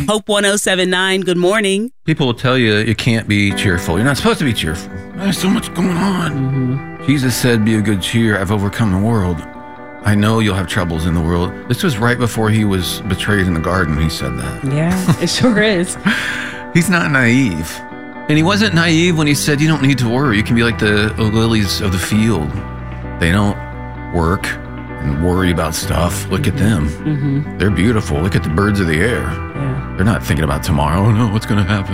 Hope 107.9, good morning. People will tell you you can't be cheerful. You're not supposed to be cheerful. There's so much going on. Mm-hmm. Jesus said, be of good cheer. I've overcome the world. I know you'll have troubles in the world. This was right before he was betrayed in the garden. He said that. Yeah, it sure is. He's not naive. And he wasn't naive when he said, you don't need to worry. You can be like the lilies of the field. They don't work and worry about stuff. Look at them. Mm-hmm. They're beautiful. Look at the birds of the air. Yeah. They're not thinking about tomorrow. Oh, no, what's going to happen?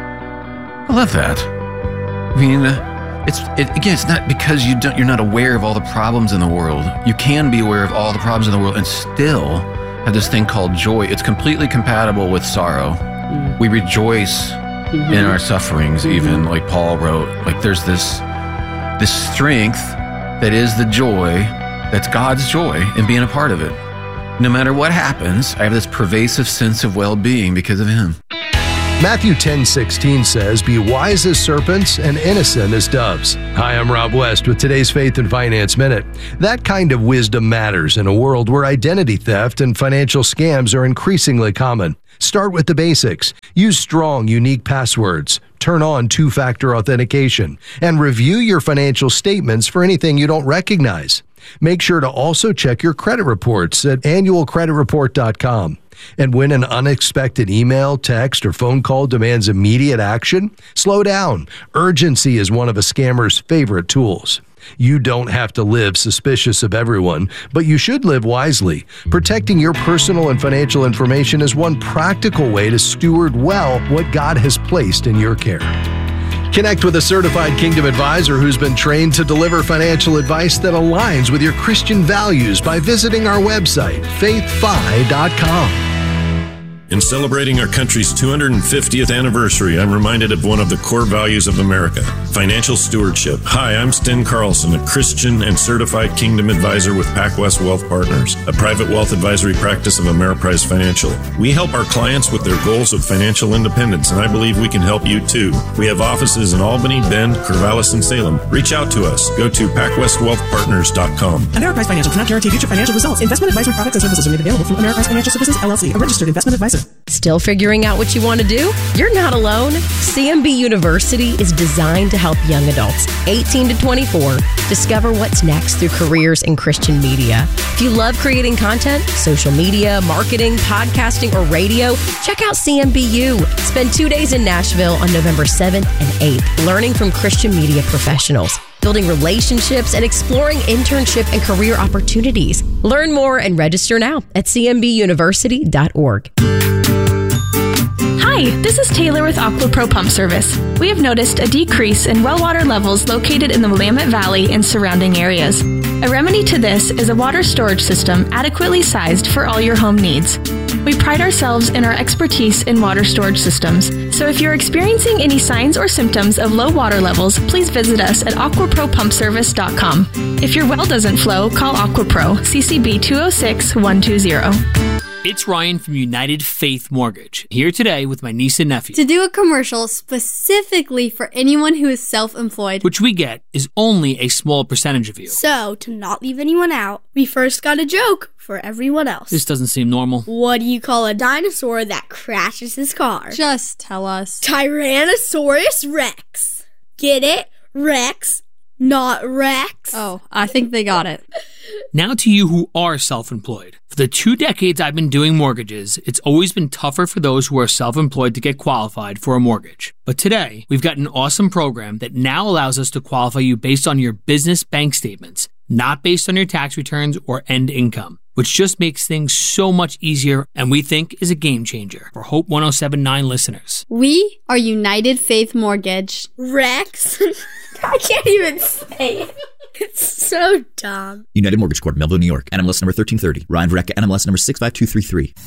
I love that. I mean, it's not because you're not aware of all the problems in the world. You can be aware of all the problems in the world and still have this thing called joy. It's completely compatible with sorrow. Mm. We rejoice in our sufferings, even like Paul wrote. Like there's this strength that is the joy. That's God's joy in being a part of it. No matter what happens, I have this pervasive sense of well-being because of him. Matthew 10:16 says, be wise as serpents and innocent as doves. Hi, I'm Rob West with today's Faith and Finance Minute. That kind of wisdom matters in a world where identity theft and financial scams are increasingly common. Start with the basics. Use strong, unique passwords. Turn on two-factor authentication. And review your financial statements for anything you don't recognize. Make sure to also check your credit reports at annualcreditreport.com. And when an unexpected email, text, or phone call demands immediate action, slow down. Urgency is one of a scammer's favorite tools. You don't have to live suspicious of everyone, but you should live wisely. Protecting your personal and financial information is one practical way to steward well what God has placed in your care. Connect with a certified Kingdom advisor who's been trained to deliver financial advice that aligns with your Christian values by visiting our website, faithfi.com. In celebrating our country's 250th anniversary, I'm reminded of one of the core values of America, financial stewardship. Hi, I'm Sten Carlson, a Christian and certified Kingdom advisor with PacWest Wealth Partners, a private wealth advisory practice of Ameriprise Financial. We help our clients with their goals of financial independence, and I believe we can help you too. We have offices in Albany, Bend, Corvallis, and Salem. Reach out to us. Go to PacWestWealthPartners.com. Ameriprise Financial cannot guarantee future financial results. Investment advisory products and services are made available from Ameriprise Financial Services, LLC, a registered investment advisor. Still figuring out what you want to do? You're not alone. CMB University is designed to help young adults, 18 to 24, discover what's next through careers in Christian media. If you love creating content, social media, marketing, podcasting, or radio, check out CMBU. Spend 2 days in Nashville on November 7th and 8th, learning from Christian media professionals, building relationships, and exploring internship and career opportunities. Learn more and register now at cmbuniversity.org. Hi, this is Taylor with AquaPro Pump Service. We have noticed a decrease in well water levels located in the Willamette Valley and surrounding areas. A remedy to this is a water storage system adequately sized for all your home needs. We pride ourselves in our expertise in water storage systems, so if you're experiencing any signs or symptoms of low water levels, please visit us at aquapropumpservice.com. If your well doesn't flow, call AquaPro, CCB 206-120. It's Ryan from United Faith Mortgage, here today with my niece and nephew. To do a commercial specifically for anyone who is self-employed, which we get is only a small percentage of you. So, to not leave anyone out, we first got a joke for everyone else. This doesn't seem normal. What do you call a dinosaur that crashes his car? Just tell us. Tyrannosaurus Rex. Get it? Rex, not Rex. Oh, I think they got it. Now to you who are self-employed. For the 2 decades I've been doing mortgages, it's always been tougher for those who are self-employed to get qualified for a mortgage. But today, we've got an awesome program that now allows us to qualify you based on your business bank statements, not based on your tax returns or end income, which just makes things so much easier and we think is a game changer for Hope 107.9 listeners. We are United Faith Mortgage. Rex? I can't even say it. It's so dumb. United Mortgage Corp, Melville, New York. NMLS number 1330. Ryan Verrecka, NMLS number 65233.